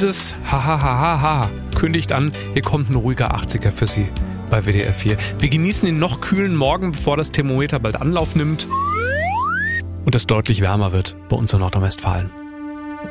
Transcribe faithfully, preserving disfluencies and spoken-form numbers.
dieses Hahaha kündigt an, hier kommt ein ruhiger achtziger für Sie bei W D R vier. Wir genießen den noch kühlen Morgen, bevor das Thermometer bald Anlauf nimmt und es deutlich wärmer wird bei uns in Nordrhein-Westfalen.